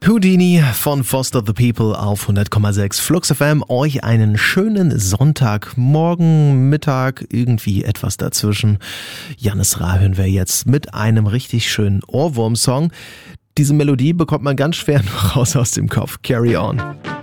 Houdini von Foster the People auf 100,6 Flux FM. Euch einen schönen Sonntagmorgen, Mittag, irgendwie etwas dazwischen. Janis Ra hören wir jetzt mit einem richtig schönen Ohrwurm-Song. Diese Melodie bekommt man ganz schwer noch raus aus dem Kopf. Carry on.